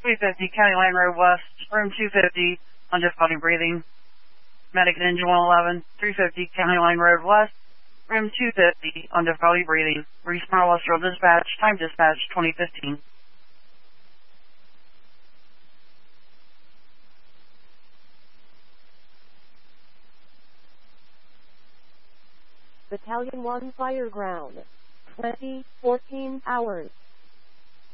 350, County Line Road West, room 250, on difficulty breathing. Medic at engine 111, 350, County Line Road West, room 250, on difficulty breathing. Respond Western Dispatch, time dispatch 2015. Battalion 1 Fire Ground. 20, 14 hours.